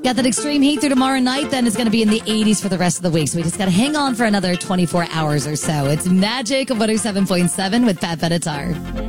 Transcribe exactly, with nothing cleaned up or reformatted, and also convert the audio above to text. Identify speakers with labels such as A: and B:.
A: Got that extreme heat through tomorrow night, then it's going to be in the eighties for the rest of the week. So we just got to hang on for another twenty-four hours or so. It's Magic one oh seven point seven with Pat Benatar.